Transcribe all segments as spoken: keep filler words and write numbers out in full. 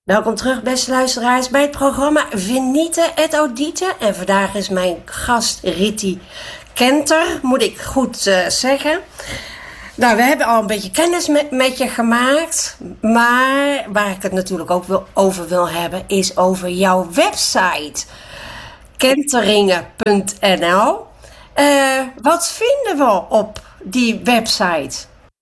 Welkom terug, beste luisteraars, bij het programma Venite et Audite. En vandaag is mijn gast Ritty Kenter, moet ik goed uh, zeggen. Nou, we hebben al een beetje kennis met, met je gemaakt. Maar waar ik het natuurlijk ook wil, over wil hebben, is over jouw website. Kenteringen punt n l. Uh, wat vinden we op die website?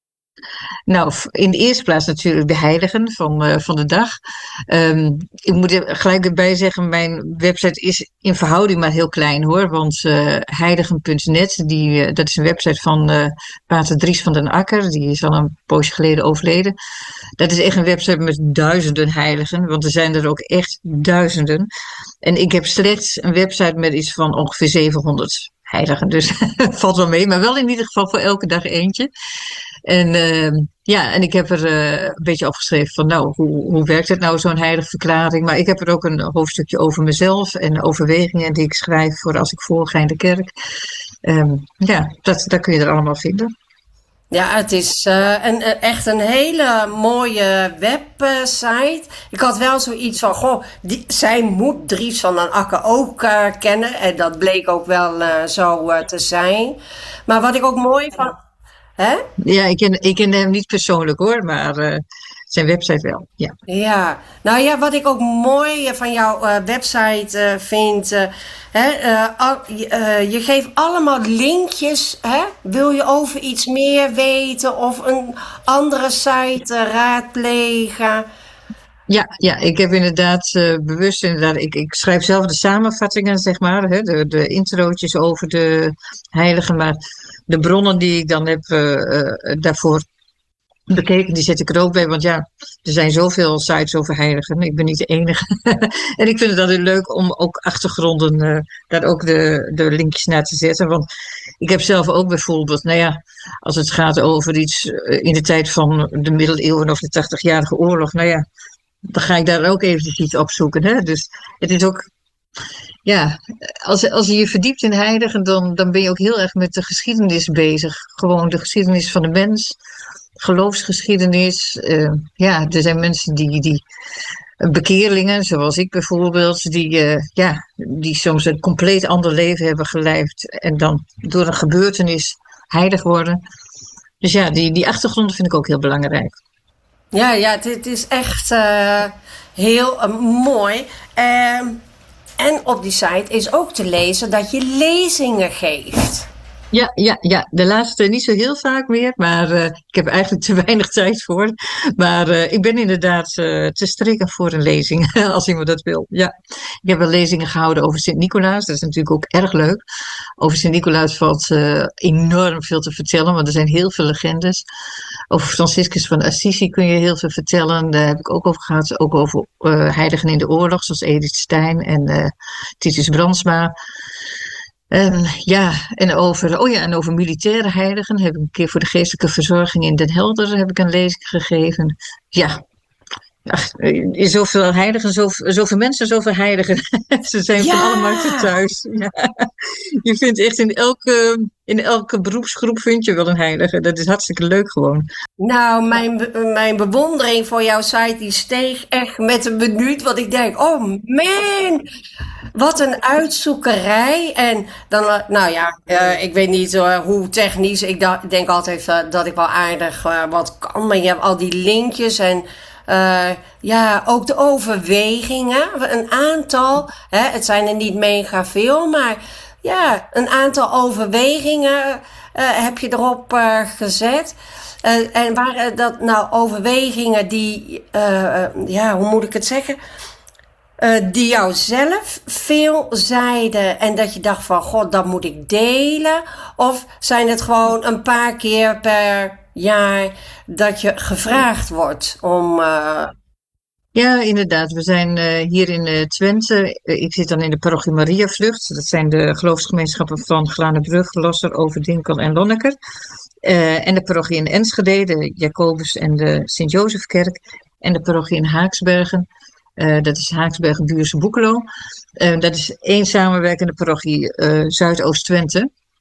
Nou, in de eerste plaats natuurlijk de heiligen van, uh, van de dag. Um, ik moet er gelijk erbij zeggen, mijn website is in verhouding maar heel klein hoor. Want uh, heiligen punt net, die, uh, dat is een website van uh, pater Dries van den Akker. Die is al een poosje geleden overleden. Dat is echt een website met duizenden heiligen. Want er zijn er ook echt duizenden. En ik heb slechts een website met iets van ongeveer zevenhonderd heiligen. Dus valt wel mee, maar wel in ieder geval voor elke dag eentje. En uh, ja, en ik heb er uh, een beetje opgeschreven van, nou, hoe, hoe werkt het nou, zo'n heilige verklaring? Maar ik heb er ook een hoofdstukje over mezelf en overwegingen die ik schrijf voor als ik voorga in de kerk. Um, ja, dat, dat kun je er allemaal vinden. Ja, het is uh, een, echt een hele mooie website. Ik had wel zoiets van, goh, die, zij moet Dries van den Akker ook uh, kennen. En dat bleek ook wel uh, zo uh, te zijn. Maar wat ik ook mooi van... Hè? Ja, ik ken, ik ken hem niet persoonlijk hoor, maar uh, zijn website wel. Ja. Ja, nou ja, wat ik ook mooi van jouw uh, website uh, vind, uh, hè, uh, al, uh, je geeft allemaal linkjes. Hè? Wil je over iets meer weten of een andere site uh, raadplegen? Ja, ja, ik heb inderdaad uh, bewust, inderdaad, ik, ik schrijf zelf de samenvattingen, zeg maar, hè, de, de introotjes over de heiligen, maar de bronnen die ik dan heb uh, uh, daarvoor bekeken, die zet ik er ook bij, want ja, er zijn zoveel sites over heiligen, ik ben niet de enige. En ik vind het altijd leuk om ook achtergronden, uh, daar ook de, de linkjes naar te zetten, want ik heb zelf ook bijvoorbeeld, nou ja, als het gaat over iets uh, in de tijd van de middeleeuwen of de tachtigjarige oorlog, nou ja, dan ga ik daar ook eventjes iets opzoeken. Hè? Dus het is ook, ja, als, als je je verdiept in heiligen, dan, dan ben je ook heel erg met de geschiedenis bezig. Gewoon de geschiedenis van de mens, geloofsgeschiedenis. Uh, ja, er zijn mensen die, die bekeerlingen, zoals ik bijvoorbeeld, die, uh, ja, die soms een compleet ander leven hebben geleefd en dan door een gebeurtenis heilig worden. Dus ja, die, die achtergronden vind ik ook heel belangrijk. Ja, ja, het, het is echt uh, heel uh, mooi. Uh, en op die site is ook te lezen dat je lezingen geeft. Ja, ja, ja, de laatste niet zo heel vaak meer, maar uh, ik heb eigenlijk te weinig tijd voor. Maar uh, ik ben inderdaad uh, te strikken voor een lezing, als iemand dat wil. Ja, ik heb wel lezingen gehouden over Sint-Nicolaas, dat is natuurlijk ook erg leuk. Over Sint-Nicolaas valt uh, enorm veel te vertellen, want er zijn heel veel legendes. Over Franciscus van Assisi kun je heel veel vertellen, daar heb ik ook over gehad. Ook over uh, heiligen in de oorlog, zoals Edith Stein en uh, Titus Brandsma. Um, ja, en over, oh ja, en over militaire heiligen heb ik een keer voor de geestelijke verzorging in Den Helder heb ik een lezing gegeven. Ja, ach, zoveel heiligen, zoveel, zoveel mensen, zoveel heiligen. Ze zijn ja. van alle markten thuis. Ja. Je vindt echt in elke, in elke beroepsgroep vind je wel een heilige. Dat is hartstikke leuk gewoon. Nou, mijn, mijn bewondering voor jouw site die steeg echt met een minuut. Want ik denk, oh man, wat een uitzoekerij. En dan, nou ja, uh, ik weet niet uh, hoe technisch. Ik da- denk altijd uh, dat ik wel aardig uh, wat kan. Maar je hebt al die linkjes en uh, ja, ook de overwegingen. Een aantal, hè, het zijn er niet mega veel, maar ja, een aantal overwegingen uh, heb je erop uh, gezet. Uh, en waren dat nou overwegingen die, uh, ja, hoe moet ik het zeggen? Uh, die jou zelf veel zeiden en dat je dacht van, god, dat moet ik delen? Of zijn het gewoon een paar keer per jaar dat je gevraagd wordt om... Uh... Ja, inderdaad. We zijn uh, hier in uh, Twente. Uh, ik zit dan in de parochie Mariavlucht. Dat zijn de geloofsgemeenschappen van Glanenbrug, Losser, Overdinkel en Lonneker. Uh, en de parochie in Enschede, de Jacobus en de Sint-Jozefkerk. En de parochie in Haaksbergen. Uh, dat is Haaksbergen, Buurse, Boekelo. Uh, dat is één samenwerkende parochie uh, Zuidoost-Twente.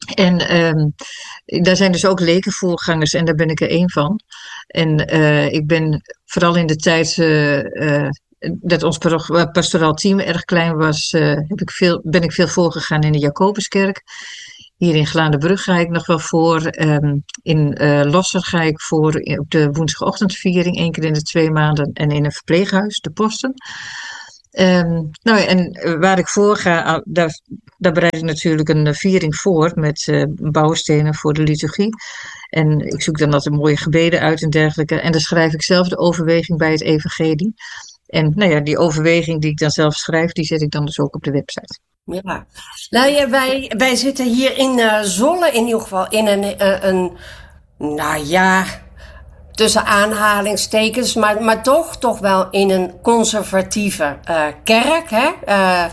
En um, daar zijn dus ook lekenvoorgangers en daar ben ik er één van. En uh, ik ben vooral in de tijd uh, uh, dat ons pastoraal team erg klein was, uh, heb ik veel, ben ik veel voorgegaan in de Jacobuskerk. Hier in Glaanderbrug ga ik nog wel voor. Um, in uh, Losser ga ik voor op de woensdagochtendviering, één keer in de twee maanden. En in een verpleeghuis, de Posten. Um, nou ja, en waar ik voor ga, daar, daar bereid ik natuurlijk een viering voor met uh, bouwstenen voor de liturgie. En ik zoek dan altijd mooie gebeden uit en dergelijke. En dan schrijf ik zelf de overweging bij het evangelie. En nou ja, die overweging die ik dan zelf schrijf, die zet ik dan dus ook op de website. Ja, nou ja, wij, wij zitten hier in uh, Zwolle in ieder geval in een, uh, een nou ja, tussen aanhalingstekens, maar, maar toch, toch wel in een conservatieve uh, kerk. Hè? Uh,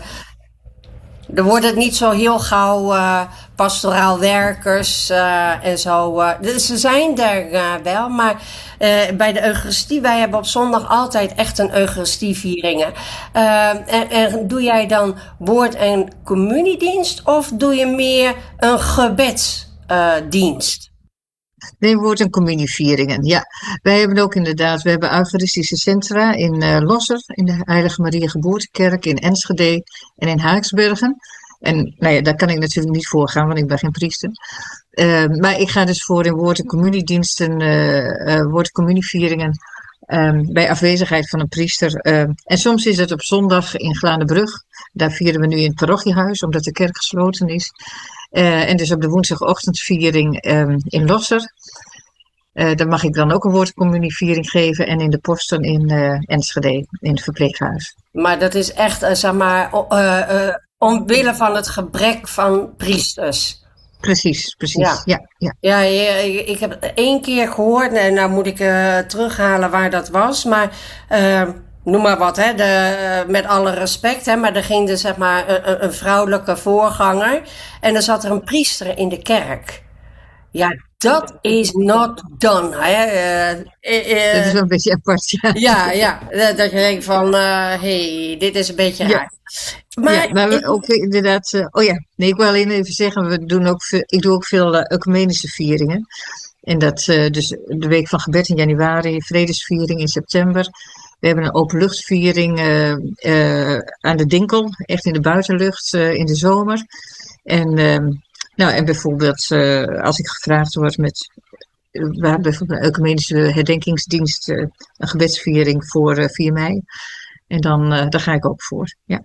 er worden niet zo heel gauw uh, pastoraal werkers uh, en zo. Uh, dus ze zijn er uh, wel, maar uh, bij de Eucharistie, wij hebben op zondag altijd echt een Eucharistievieringen. Uh, en, en doe jij dan woord- en communiedienst of doe je meer een gebedsdienst? Uh, Nee, woord- en communievieringen. Ja, wij hebben ook inderdaad, we hebben eucharistische centra in uh, Losser, in de Heilige Maria Geboortekerk, in Enschede en in Haaksbergen. En nou ja, daar kan ik natuurlijk niet voor gaan, want ik ben geen priester. Uh, maar ik ga dus voor in woord- en communiediensten, uh, uh, woord- en communievieringen, um, bij afwezigheid van een priester. Uh, en soms is het op zondag in Glaanderbrug. Daar vieren we nu in het parochiehuis, omdat de kerk gesloten is. Uh, en dus op de woensdagochtendviering um, in Losser. Uh, daar mag ik dan ook een woordcommunieviering geven. En in de Posten in uh, Enschede, in het verpleeghuis. Maar dat is echt, uh, zeg maar, uh, uh, omwille van het gebrek van priesters. Precies, precies. Ja, ja. ja. ja ik heb één keer gehoord, en nou moet ik uh, terughalen waar dat was. Maar uh, noem maar wat, hè, de, met alle respect, hè, maar er ging dus zeg maar een, een vrouwelijke voorganger. En er zat er een priester in de kerk. Ja, dat is not done. Hè. Uh, uh, dat is wel een beetje apart, ja. Ja, ja. Dat je denkt van, hé, uh, hey, dit is een beetje ja. raar. Maar, ja, maar we ook inderdaad... Uh, oh ja, nee, ik wil alleen even zeggen, we doen ook veel, ik doe ook veel uh, ecumenische vieringen. En dat uh, dus de week van gebed in januari, vredesviering in september. We hebben een openluchtviering uh, uh, aan de Dinkel, echt in de buitenlucht uh, in de zomer. En... Uh, Nou, en bijvoorbeeld uh, als ik gevraagd word met, uh, we hebben bijvoorbeeld een ecumenische herdenkingsdienst, uh, een gebedsviering voor uh, vier mei. En dan, uh, daar ga ik ook voor, ja.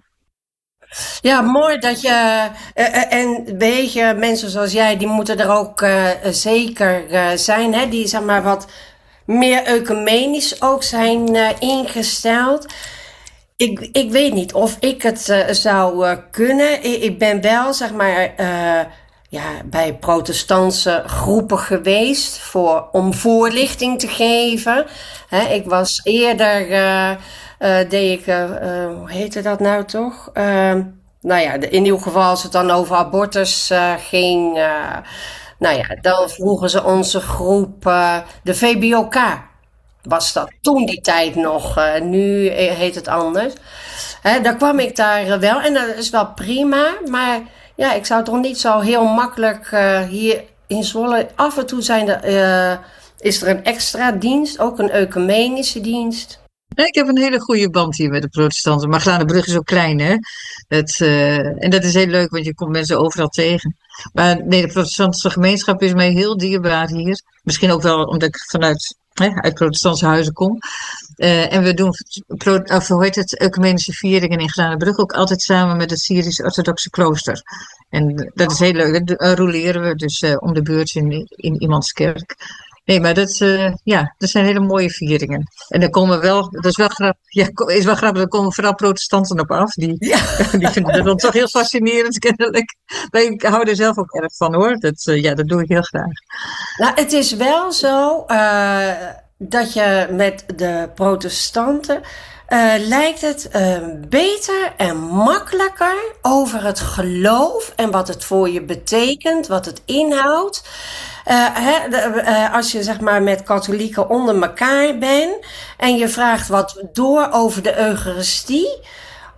Ja, mooi dat je, uh, en weet je, mensen zoals jij, die moeten er ook uh, zeker uh, zijn, hè, die zeg maar wat meer ecumenisch ook zijn uh, ingesteld. Ik, ik weet niet of ik het uh, zou uh, kunnen. Ik, ik ben wel, zeg maar, uh, ja, bij protestantse groepen geweest voor, om voorlichting te geven. Hè, ik was eerder, uh, uh, deed ik, uh, uh, hoe heette dat nou toch? Uh, nou ja, in ieder geval als het dan over abortus uh, ging, uh, nou ja, dan vroegen ze onze groep, uh, de V B O K. Was dat toen die tijd nog, uh, nu heet het anders. Hè, daar kwam ik daar wel en dat is wel prima, maar ja, ik zou toch niet zo heel makkelijk uh, hier in Zwolle, af en toe zijn er, uh, is er een extra dienst, ook een ecumenische dienst. Ja, ik heb een hele goede band hier met de protestanten, maar Glaanderbrug is ook klein, hè. Het, uh, en dat is heel leuk, want je komt mensen overal tegen. Maar nee, de protestantse gemeenschap is mij heel dierbaar hier. Misschien ook wel omdat ik vanuit... Hè, uit protestantse huizen kom. Uh, en we doen, pro, of hoe heet het, ecumenische vieringen in Glaanderbrug ook altijd samen met het Syrisch-orthodoxe klooster. En dat is heel leuk. Dan uh, roleren we dus uh, om de beurt in, in iemands kerk. Nee, maar dat, uh, ja, dat zijn hele mooie vieringen. En dan komen wel, dat is wel grappig, ja, is wel grappig, er komen vooral protestanten op af. Die, ja. die vinden dat dan toch heel fascinerend, kennelijk. Maar ik hou er zelf ook erg van, hoor. Dat, uh, ja, dat doe ik heel graag. Nou, het is wel zo uh, dat je met de protestanten uh, lijkt het uh, beter en makkelijker over het geloof en wat het voor je betekent, wat het inhoudt. Uh, he, de, uh, als je zeg maar met katholieken onder elkaar bent en je vraagt wat door over de Eucharistie,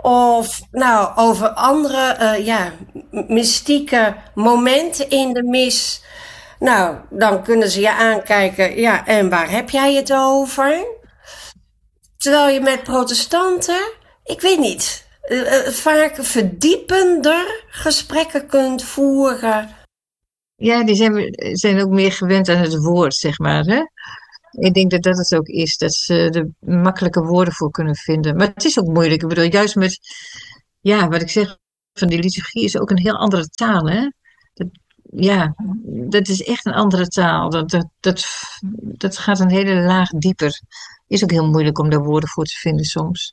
of nou, over andere eh, ja, m- mystieke momenten in de mis. Nou, dan kunnen ze je aankijken. Ja, en waar heb jij het over? Terwijl je met protestanten, ik weet niet, eh, eh, vaak verdiepender gesprekken kunt voeren. Ja, die zijn, zijn ook meer gewend aan het woord, zeg maar. Hè? Ik denk dat dat het ook is, dat ze er makkelijke woorden voor kunnen vinden. Maar het is ook moeilijk. Ik bedoel, juist met, ja, wat ik zeg van die liturgie is ook een heel andere taal, hè? Dat, ja, dat is echt een andere taal. Dat, dat, dat, dat gaat een hele laag dieper. Is ook heel moeilijk om daar woorden voor te vinden soms.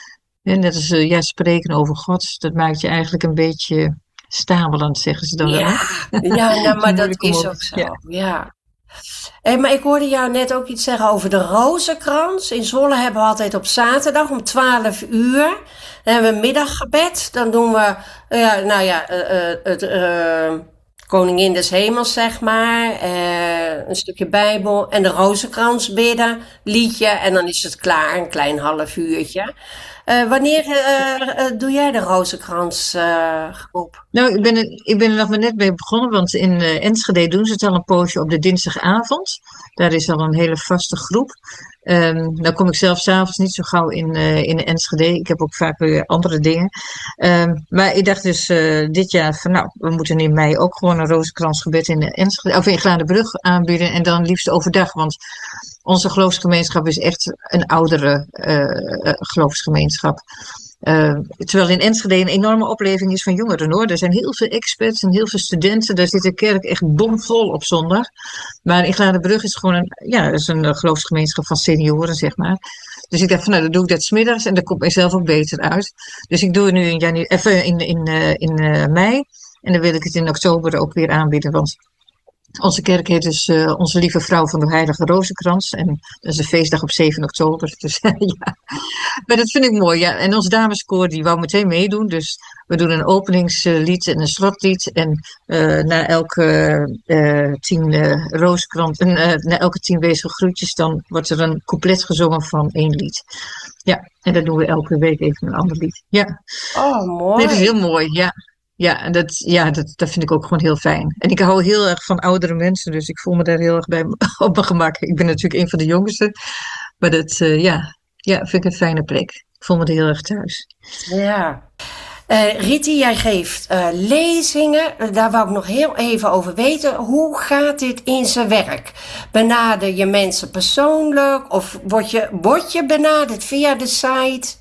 En net als eh, ja, spreken over God, dat maakt je eigenlijk een beetje stabelend, zeggen ze dan wel, hè? Ja, ja, nou, Het is maar dat moeilijk om is over, ook zo. ja. Ja. Hé, maar ik hoorde jou net ook iets zeggen over de rozenkrans. In Zwolle hebben we altijd op zaterdag om twaalf uur. Dan hebben we middaggebed. Dan doen we, eh, ja, nou ja, eh, eh, het eh, Koningin des Hemels, zeg maar. eh, een stukje Bijbel. En de rozenkrans bidden, liedje. En dan is het klaar, een klein half uurtje. Eh, wanneer eh, eh, doe jij de rozenkrans eh groep? Nou, ik ben, er, ik ben er nog maar net mee begonnen, want in eh, Enschede doen ze het al een poosje op de dinsdagavond. Daar is al een hele vaste groep. Ehm nou kom ik zelf s'avonds niet zo gauw in, eh, in Enschede. Ik heb ook vaak weer andere dingen. Ehm, maar ik dacht dus eh, dit jaar van nou, we moeten in mei ook gewoon een rozenkransgebed in Enschede, of in Gladenbrug aanbieden. En dan liefst overdag, want onze geloofsgemeenschap is echt een oudere eh, eh, geloofsgemeenschap. Uh, terwijl in Enschede een enorme opleving is van jongeren, hoor. Er zijn heel veel experts en heel veel studenten. Daar zit de kerk echt bomvol op zondag. Maar in Gladenbrug is het gewoon een, ja, is een uh, geloofsgemeenschap van senioren, zeg maar. Dus ik dacht van, nou, dan doe ik dat 's middags en dat komt mijzelf ook beter uit. Dus ik doe het nu in, janu- even in, in, uh, in uh, mei. En dan wil ik het in oktober ook weer aanbieden, want onze kerk heet dus uh, Onze Lieve Vrouw van de Heilige Rozenkrans. En dat is een feestdag op zeven oktober. Dus ja, maar dat vind ik mooi. Ja. En ons dameskoor die wou meteen meedoen. Dus we doen een openingslied en een slotlied. En uh, na elke uh, tien uh, rozenkrans, en uh, na elke tien wezen groetjes, dan wordt er een couplet gezongen van één lied. Ja, en dat doen we elke week even een ander lied. Ja, Oh, nee, dat is heel mooi. mooi. Ja. Ja, en dat, ja dat, dat vind ik ook gewoon heel fijn. En ik hou heel erg van oudere mensen, dus ik voel me daar heel erg bij op mijn gemak. Ik ben natuurlijk een van de jongsten, maar dat, uh, ja, ja, vind ik een fijne plek. Ik voel me er heel erg thuis. Ja. Eh Riti, jij geeft eh, lezingen. Eh, Daar wou ik nog heel even over weten. Hoe gaat dit in zijn werk? Benader je mensen persoonlijk? Of word je, word je benaderd via de site?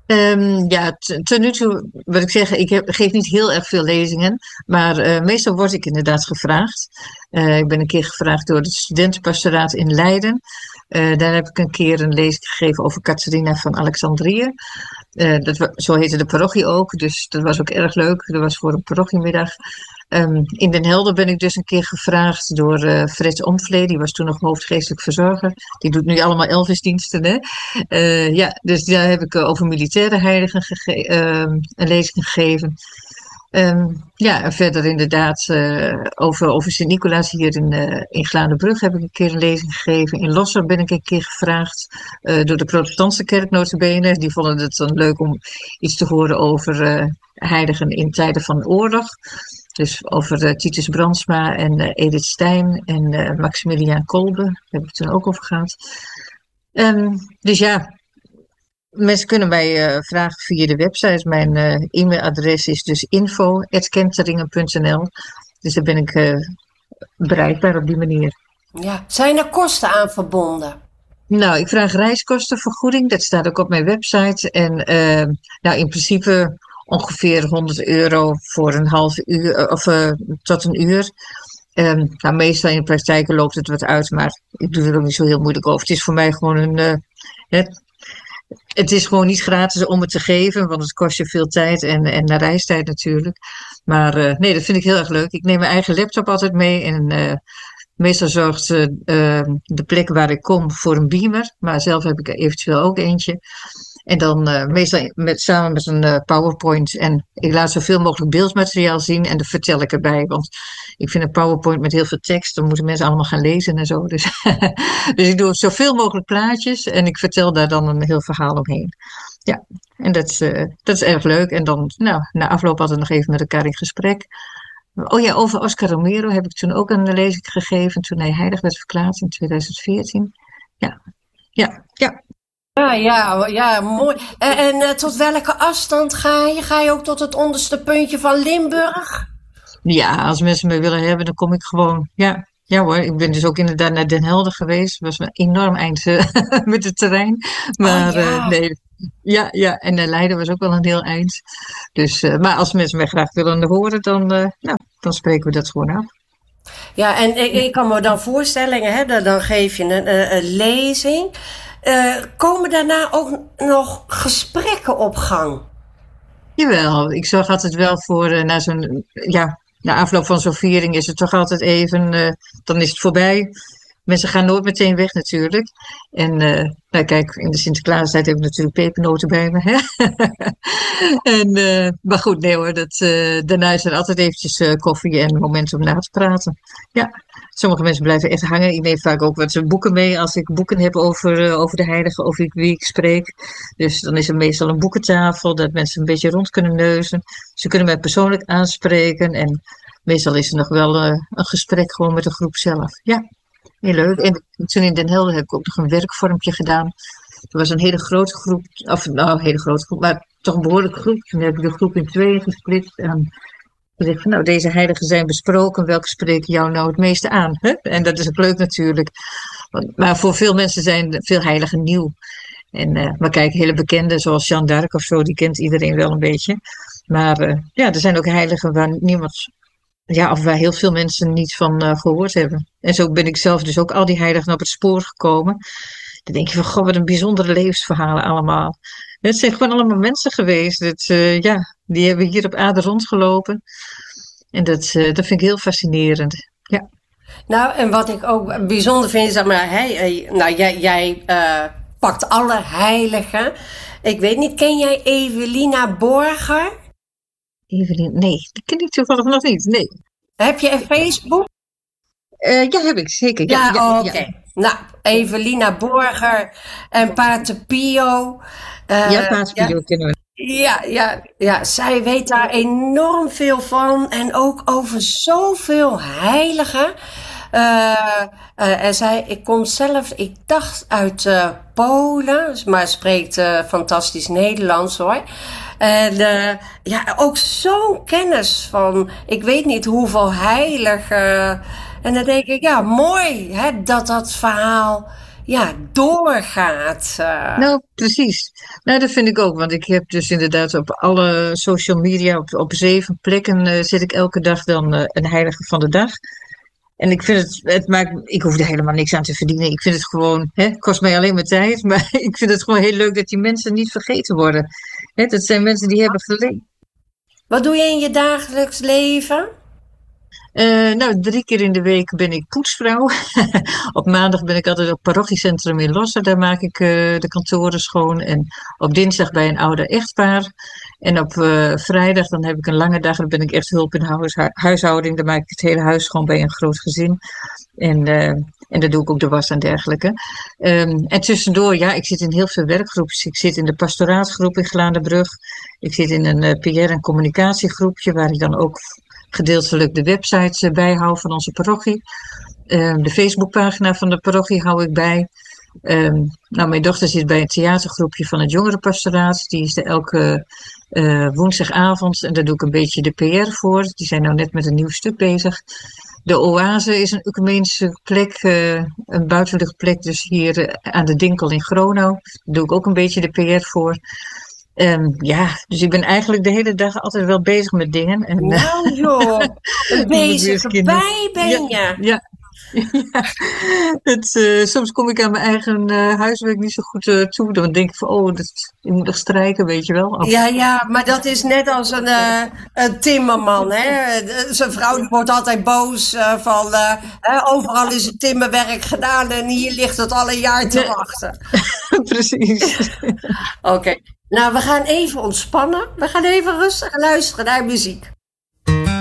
Um, ja, t- tot nu toe, wat ik zeg, ik heb, geef niet heel erg veel lezingen, maar uh, meestal word ik inderdaad gevraagd. Uh, ik ben een keer gevraagd door het studentenpastoraat in Leiden. Uh, daar heb ik een keer een lezing gegeven over Catharina van Alexandrië. Uh, dat, wa- zo heette de parochie ook, dus dat was ook erg leuk. Dat was voor een parochiemiddag. Um, in Den Helder ben ik dus een keer gevraagd door uh, Fred Omvlee, die was toen nog hoofdgeestelijk verzorger. Die doet nu allemaal Elvisdiensten, hè. Uh, ja, dus daar heb ik uh, over militaire heiligen gege- um, een lezing gegeven. Um, ja, en verder inderdaad uh, over, over Sint-Nicolaas hier in, uh, in Gladenbrug heb ik een keer een lezing gegeven. In Losser ben ik een keer gevraagd uh, door de protestantse kerk nota bene. Die vonden het dan leuk om iets te horen over uh, heiligen in tijden van oorlog. Dus over uh, Titus Brandsma en uh, Edith Stein en uh, Maximiliaan Kolbe. Daar heb ik het toen ook over gehad. Um, dus ja, mensen kunnen mij uh, vragen via de website. Mijn uh, e-mailadres is dus info at kenteringen punt n l. Dus daar ben ik uh, bereikbaar op die manier. Ja. Zijn er kosten aan verbonden? Nou, ik vraag reiskostenvergoeding. Dat staat ook op mijn website. En uh, nou, in principe ongeveer honderd euro voor een half uur uh, of uh, tot een uur. Um, nou, meestal in de praktijk loopt het wat uit, maar ik doe er ook niet zo heel moeilijk over. Het is voor mij gewoon een... Uh, het, Het is gewoon niet gratis om het te geven, want het kost je veel tijd en, en naar reistijd natuurlijk. Maar uh, nee, dat vind ik heel erg leuk. Ik neem mijn eigen laptop altijd mee en uh, meestal zorgt uh, de plek waar ik kom voor een beamer. Maar zelf heb ik er eventueel ook eentje. En dan uh, meestal met, samen met een uh, PowerPoint. En ik laat zoveel mogelijk beeldmateriaal zien en dan vertel ik erbij. Want ik vind een PowerPoint met heel veel tekst, dan moeten mensen allemaal gaan lezen en zo. Dus, dus ik doe zoveel mogelijk plaatjes en ik vertel daar dan een heel verhaal omheen. ja. En dat is, eh, dat is erg leuk. En dan, nou, na afloop hadden we nog even met elkaar in gesprek. Oh ja, over Oscar Romero heb ik toen ook een lezing gegeven toen hij heilig werd verklaard in tweeduizend veertien. Ja, ja, ja. Ja, ja, ja, mooi. En, en eh, tot welke afstand ga je? Ga je ook tot het onderste puntje van Limburg? Ja, als mensen me willen hebben, dan kom ik gewoon. Ja, ja hoor. Ik ben dus ook inderdaad naar Den Helder geweest. Het was een enorm eind eh, met het terrein. Oh Maar eh, ja. nee, ja, ja. En naar Leiden was ook wel een heel eind. Dus, eh, maar als mensen mij graag willen horen, dan, eh, nou, dan spreken we dat gewoon af. Ja, en ik, Ja. ik kan me dan voorstellen, hè, dat dan geef je een, een, een lezing. Eh, komen daarna ook nog gesprekken op gang? Jawel, ik zorg altijd wel voor, eh, na zo'n, ja, na afloop van zo'n viering is het toch altijd even, eh, dan is het voorbij. Mensen gaan nooit meteen weg natuurlijk. En eh, nou kijk, in de Sinterklaastijd heb ik natuurlijk pepernoten bij me. Hè? en, eh, maar goed, nee hoor, dat, eh, daarna is er altijd eventjes eh, koffie en een moment om na te praten. Ja, sommige mensen blijven echt hangen. Ik neem vaak ook wat boeken mee als ik boeken heb over, eh, over de heilige, over wie ik spreek. Dus dan is er meestal een boekentafel, dat mensen een beetje rond kunnen neuzen. Ze kunnen mij persoonlijk aanspreken en meestal is er nog wel eh, een gesprek gewoon met de groep zelf. Ja. Heel leuk. En toen in Den Helder heb ik ook nog een werkvormpje gedaan. Er was een hele grote groep, of nou, een hele grote groep, maar toch een behoorlijke groep. Toen heb ik de groep in tweeën gesplitst. En gezegd van, nou, deze heiligen zijn besproken. Welke spreken jou nou het meeste aan? Hè? En dat is ook leuk natuurlijk. Want, maar voor veel mensen zijn veel heiligen nieuw. En, uh, maar kijk, hele bekende zoals Jeanne d'Arc of zo, die kent iedereen wel een beetje. Maar uh, ja, er zijn ook heiligen waar niemand, ja, of waar heel veel mensen niet van uh, gehoord hebben. En zo ben ik zelf dus ook al die heiligen op het spoor gekomen. Dan denk je van, goh, wat een bijzondere levensverhalen allemaal. Het zijn gewoon allemaal mensen geweest. Dat, uh, ja, die hebben hier op aarde rondgelopen. En dat, uh, dat vind ik heel fascinerend. Ja. Nou, en wat ik ook bijzonder vind, zeg maar, hey, hey, nou, jij, jij uh, pakt alle heiligen. Ik weet niet, ken jij Evelina Borger? Evelien, nee, die ken ik toevallig nog niet. Nee. Heb je een Facebook? Uh, ja, heb ik zeker. Ja, Ja, ja, oh, oké. ja. Okay. Nou, Evelina Borger en Pater Pio. Uh, ja, Pater Pio ja. kennen we. Ja, ja, ja, zij weet daar enorm veel van. En ook over zoveel heiligen. Uh, uh, en zij, ik kom zelf, ik dacht uit uh, Polen, maar spreekt uh, fantastisch Nederlands hoor. En uh, ja, ook zo'n kennis van, ik weet niet hoeveel heiligen. En dan denk ik, ja, mooi hè, dat dat verhaal ja, doorgaat. Uh. Nou, precies. Nou, dat vind ik ook. Want ik heb dus inderdaad op alle social media, op, op zeven plekken uh, zit ik elke dag dan uh, een heilige van de dag. En ik vind het, het maakt, ik hoef er helemaal niks aan te verdienen. Ik vind het gewoon, hè, het kost mij alleen maar tijd. Maar ik vind het gewoon heel leuk dat die mensen niet vergeten worden. Hè, dat zijn mensen die hebben geleden. Wat doe je in je dagelijks leven? Uh, nou, drie keer in de week ben ik poetsvrouw. Op maandag ben ik altijd op parochiecentrum in Losser. Daar maak ik uh, de kantoren schoon. En op dinsdag bij een ouder echtpaar. En op uh, vrijdag dan heb ik een lange dag. Dan ben ik echt hulp in de huis, huishouding. Dan maak ik het hele huis schoon bij een groot gezin. En, uh, en dan doe ik ook de was en dergelijke. Um, en tussendoor, ja, ik zit in heel veel werkgroepjes. Ik zit in de pastoraatgroep in Glaanderbrug. Ik zit in een uh, P R- en communicatiegroepje. Waar ik dan ook gedeeltelijk de websites bijhoud van onze parochie. Um, de Facebookpagina van de parochie hou ik bij. Um, nou, mijn dochter zit bij een theatergroepje van het jongerenpastoraat. Die is er elke uh, woensdagavond. En daar doe ik een beetje de P R voor. Die zijn nou net met een nieuw stuk bezig. De Oase is een ecumenische plek, uh, een buitenluchtplek. Dus hier uh, aan de Dinkel in Gronau. Daar doe ik ook een beetje de P R voor. Um, ja, dus ik ben eigenlijk de hele dag altijd wel bezig met dingen. En, nou joh, een bezige bij ben je. Ja, ja. Ja, het, uh, soms kom ik aan mijn eigen uh, huiswerk niet zo goed uh, toe. Dan denk ik van, oh, dat, ik moet nog strijken, weet je wel. Of... Ja, ja, maar dat is net als een, uh, een timmerman, hè. Zijn vrouw die wordt altijd boos uh, van, uh, uh, overal is het timmerwerk gedaan en hier ligt het al een jaar te wachten. Precies. Oké, okay. Nou, we gaan even ontspannen. We gaan even rustig luisteren naar muziek.